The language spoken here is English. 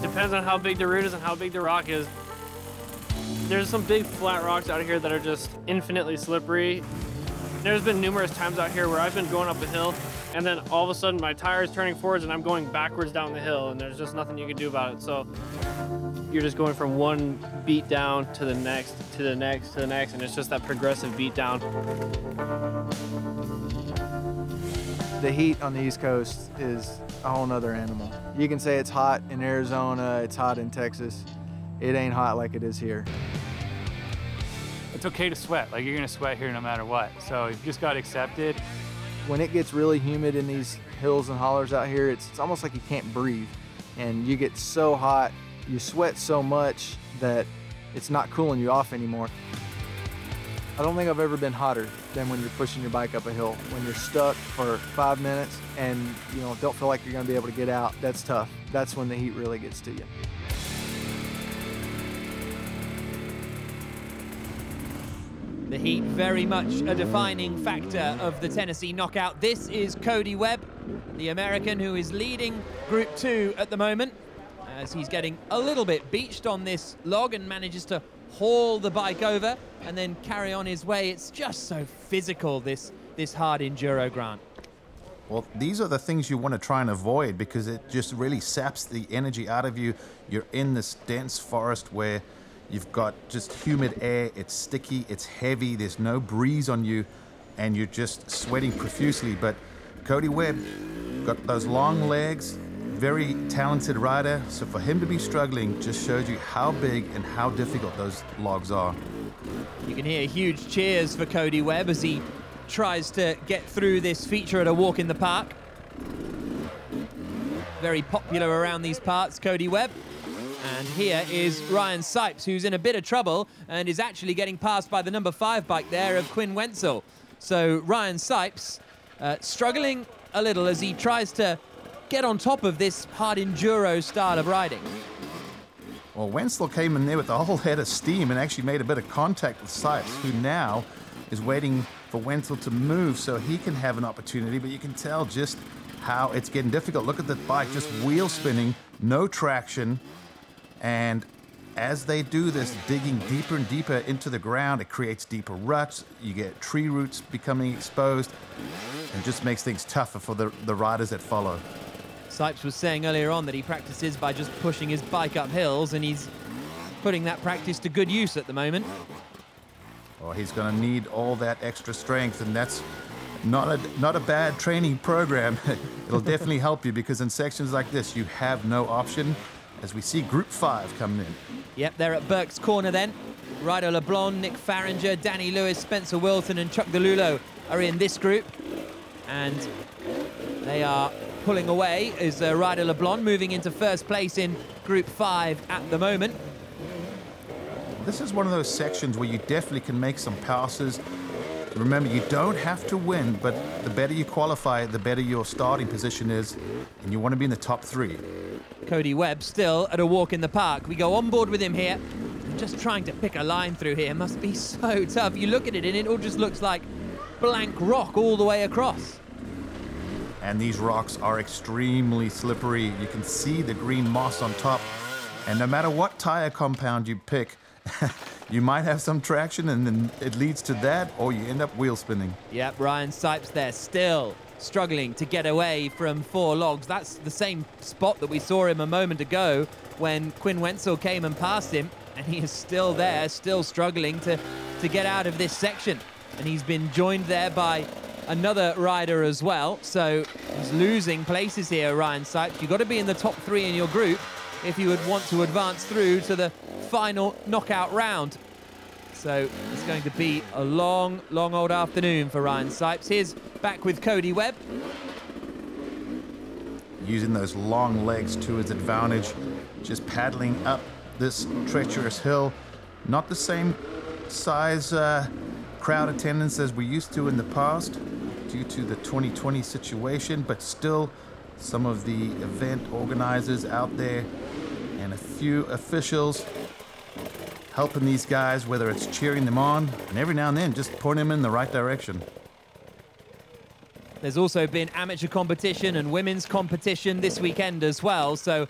depends on how big the root is and how big the rock is. There's some big flat rocks out here that are just infinitely slippery. There's been numerous times out here where I've been going up a hill and then all of a sudden my tire is turning forwards and I'm going backwards down the hill and there's just nothing you can do about it. So you're just going from one beat down to the next, to the next, to the next, and it's just that progressive beat down. The heat on the East Coast is a whole nother animal. You can say it's hot in Arizona, it's hot in Texas. It ain't hot like it is here. It's okay to sweat, like you're gonna sweat here no matter what. So you just gotta accept it. When it gets really humid in these hills and hollers out here, it's almost like you can't breathe. And you get so hot, you sweat so much that it's not cooling you off anymore. I don't think I've ever been hotter than when you're pushing your bike up a hill. When you're stuck for 5 minutes and don't feel like you're gonna be able to get out, that's tough. That's when the heat really gets to you. The heat very much a defining factor of the Tennessee Knockout. This is Cody Webb, the American who is leading Group 2 at the moment, as he's getting a little bit beached on this log and manages to haul the bike over and then carry on his way. It's just so physical, this hard enduro, Grant. Well, these are the things you want to try and avoid because it just really saps the energy out of you. You're in this dense forest where you've got just humid air, it's sticky, it's heavy, there's no breeze on you, and you're just sweating profusely. But Cody Webb got those long legs, very talented rider, so for him to be struggling just shows you how big and how difficult those logs are. You can hear huge cheers for Cody Webb as he tries to get through this feature at a walk in the park. Very popular around these parts, Cody Webb. And here is Ryan Sipes, who's in a bit of trouble and is actually getting passed by the number 5 bike there of Quinn Wenzel. So Ryan Sipes struggling a little as he tries to get on top of this hard enduro style of riding. Well, Wenzel came in there with a whole head of steam and actually made a bit of contact with Sipes, who now is waiting for Wenzel to move so he can have an opportunity, but you can tell just how it's getting difficult. Look at the bike just wheel spinning, no traction. And as they do this, digging deeper and deeper into the ground, it creates deeper ruts. You get tree roots becoming exposed, and just makes things tougher for the riders that follow. Sipes was saying earlier on that he practices by just pushing his bike up hills, and he's putting that practice to good use at the moment. Well, he's going to need all that extra strength, and that's not a bad training program. It'll definitely help you because in sections like this, you have no option. As we see Group 5 coming in. Yep, they're at Burke's Corner then. Ryder LeBlanc, Nick Farringer, Danny Lewis, Spencer Wilton and Chuck DeLulo are in this group. And they are pulling away as Ryder LeBlanc moving into first place in Group 5 at the moment. This is one of those sections where you definitely can make some passes. Remember, you don't have to win, but the better you qualify, the better your starting position is, and you want to be in the top 3. Cody Webb still at a walk in the park. We go on board with him here. Just trying to pick a line through here must be so tough. You look at it and it all just looks like blank rock all the way across. And these rocks are extremely slippery. You can see the green moss on top. And no matter what tire compound you pick, you might have some traction and then it leads to that, or you end up wheel spinning. Yep, Ryan Sipes there still struggling to get away from 4 logs. That's the same spot that we saw him a moment ago when Quinn Wenzel came and passed him, and he is still there, still struggling to get out of this section. And he's been joined there by another rider as well, so he's losing places here, Ryan Sipes. You've got to be in the top 3 in your group if you would want to advance through to the final knockout round. So it's going to be a long, long old afternoon for Ryan Sipes. Here's back with Cody Webb. Using those long legs to his advantage, just paddling up this treacherous hill. Not the same size crowd attendance as we used to in the past due to the 2020 situation, but still some of the event organizers out there and a few officials helping these guys, whether it's cheering them on and every now and then just pointing them in the right direction. There's also been amateur competition and women's competition this weekend as well, so